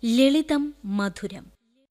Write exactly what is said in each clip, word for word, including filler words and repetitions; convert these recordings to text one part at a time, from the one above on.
ലളിതം മധുരം.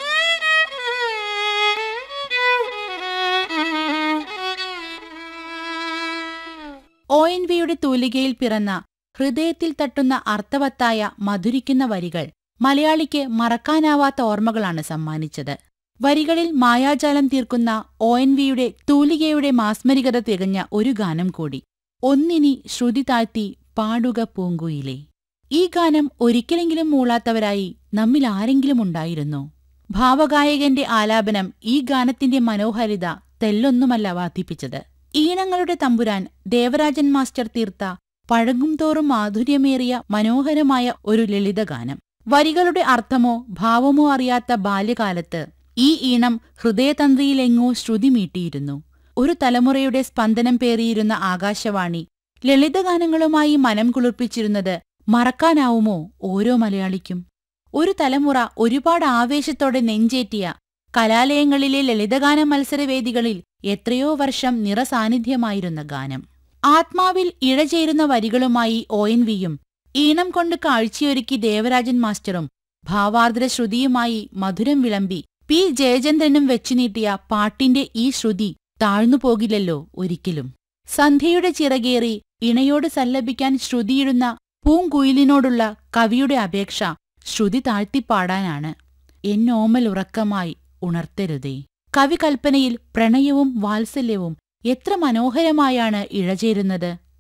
O N വിയുടെ തൂലികയിൽ പിറന്ന ഹൃദയത്തിൽ തട്ടുന്ന അർത്ഥവത്തായ മധുരിക്കുന്ന വരികൾ മലയാളിക്ക് മറക്കാനാവാത്ത ഓർമ്മകളാണ് സമ്മാനിച്ചത്. വരികളിൽ മായാജാലം തീർക്കുന്ന ഒ എൻ വിയുടെ തൂലികയുടെ മാസ്മരികത തികഞ്ഞ ഒരു ഗാനം കൂടി. ഒന്നിനി ശ്രുതി താഴ്ത്തി പാടുക പൂങ്കുയിലേ. ഈ ഗാനം ഒരിക്കലെങ്കിലും മൂളാത്തവരായി നമ്മിൽ ആരെങ്കിലും ഉണ്ടായിരുന്നോ? ഭാവഗായകന്റെ ആലാപനം ഈ ഗാനത്തിന്റെ മനോഹാരിത തെല്ലൊന്നുമല്ല വർദ്ധിപ്പിച്ചത്. ഈണങ്ങളുടെ തമ്പുരാൻ ദേവരാജൻ മാസ്റ്റർ തീർത്ത പഴകുംതോറും മാധുര്യമേറിയ മനോഹരമായ ഒരു ലളിതഗാനം. വരികളുടെ അർത്ഥമോ ഭാവമോ അറിയാത്ത ബാല്യകാലത്ത് ഈ ഈണം ഹൃദയതന്ത്രിയിലെങ്ങോ ശ്രുതി മീട്ടിയിരുന്നു. ഒരു തലമുറയുടെ സ്പന്ദനം പേറിയിരുന്ന ആകാശവാണി ലളിതഗാനങ്ങളുമായി മനം കുളിർപ്പിച്ചിരുന്നത് മറക്കാനാവുമോ ഓരോ മലയാളിക്കും? ഒരു തലമുറ ഒരുപാട് ആവേശത്തോടെ നെഞ്ചേറ്റിയ കലാലയങ്ങളിലെ ലളിതഗാന മത്സരവേദികളിൽ എത്രയോ വർഷം നിറസാന്നിധ്യമായിരുന്ന ഗാനം. ആത്മാവിൽ ഇഴചേരുന്ന വരികളുമായി ഒ എൻ വിയും ഈണം കൊണ്ട് കാഴ്ചയൊരുക്കി ദേവരാജൻ മാസ്റ്ററും ഭാവാർദ്ര ശ്രുതിയുമായി മധുരം വിളമ്പി പി ജയചന്ദ്രനും വെച്ചുനീട്ടിയ പാട്ടിന്റെ ഈ ശ്രുതി താഴ്ന്നുപോകില്ലല്ലോ ഒരിക്കലും. സന്ധ്യയുടെ ചിറകേറി ഇണയോട് സല്ലപിക്കാൻ ശ്രുതിയിടുന്ന പൂങ്കുയിലിനോടുള്ള കവിയുടെ അപേക്ഷ ശ്രുതി താഴ്ത്തിപ്പാടാനാണ്. എന്നോമൽ ഉറക്കമായി ഉണർത്തരുതേ. കവികൽപ്പനയിൽ പ്രണയവും വാത്സല്യവും എത്ര മനോഹരമായാണ് ഇഴചേരുന്നത്.